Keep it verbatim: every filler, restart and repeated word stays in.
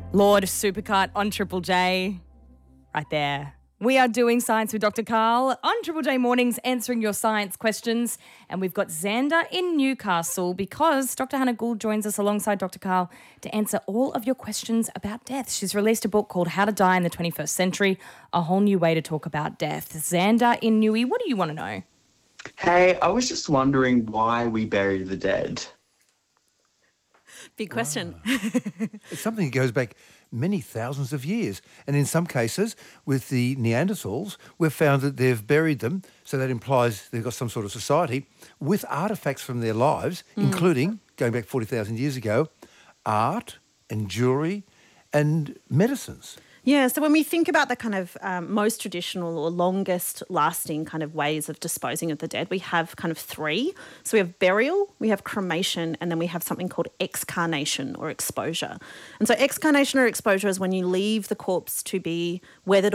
Lord Supercut on Triple J. Right there. We are doing Science with Doctor Karl on Triple J Mornings, answering your science questions. And we've got Xander in Newcastle because Doctor Hannah Gould joins us alongside Doctor Karl to answer all of your questions about death. She's released a book called How to Die in the twenty-first Century, a whole new way to talk about death. Xander in Newey, what do you want to know? Hey, I was just wondering why we bury the dead. Big question. Ah. It's something that goes back many thousands of years. And in some cases, with the Neanderthals, we've found that they've buried them, so that implies they've got some sort of society, with artefacts from their lives, mm. including, going back forty thousand years ago, art and jewellery and medicines. Yeah, so when we think about the kind of um, most traditional or longest lasting kind of ways of disposing of the dead, we have kind of three. So we have burial, we have cremation, and then we have something called excarnation or exposure. And so excarnation or exposure is when you leave the corpse to be weathered